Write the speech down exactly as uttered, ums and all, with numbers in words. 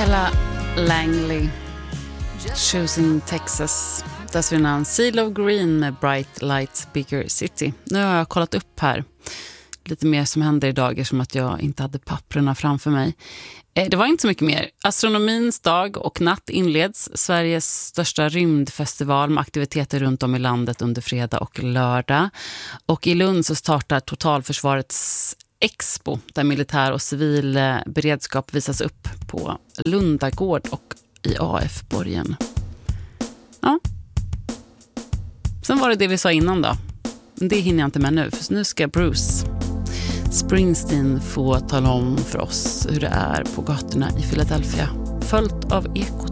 Ella Langley, Choosing Texas. Dessförinnan CeeLo Green med Bright Lights Bigger City. Nu har jag kollat upp här lite mer som händer idag, eftersom att jag inte hade papperna framför mig. Det var inte så mycket mer. Astronomins dag och natt inleds. Sveriges största rymdfestival med aktiviteter runt om i landet under fredag och lördag. Och i Lund så startar Totalförsvarets Expo, där militär och civil beredskap visas upp på Lundagård och i A F-borgen. Ja. Sen var det det vi sa innan då. Det hinner jag inte med nu, för nu ska Bruce Springsteen få tala om för oss hur det är på gatorna i Philadelphia, följt av Ekot.